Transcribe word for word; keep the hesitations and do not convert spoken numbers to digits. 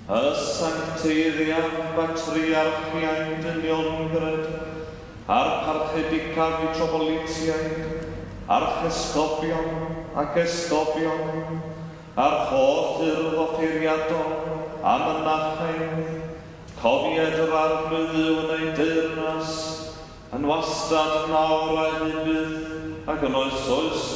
y sancteiddiad batriarchiaid uniongred, a'r parchedicaf i trobolitiaid, archesgobion ac esgobion, a'r holl urdd offeiriadol a mynachaidd, cofied yr arglwyddiw yn ei deyrnas, yn wastad nawr a hybydd ac yn oes oes